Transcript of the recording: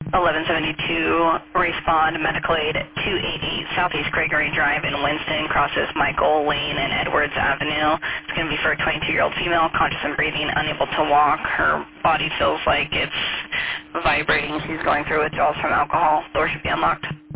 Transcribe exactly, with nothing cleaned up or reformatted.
eleven seventy-two, respond medical aid at two eighty Southeast Gregory Drive in Winston, crosses Michael Lane and Edwards Avenue. It's going to be for a twenty-two-year-old female, conscious and breathing, unable to walk. Her body feels like it's vibrating. She's going through withdrawals from alcohol. Door should be unlocked.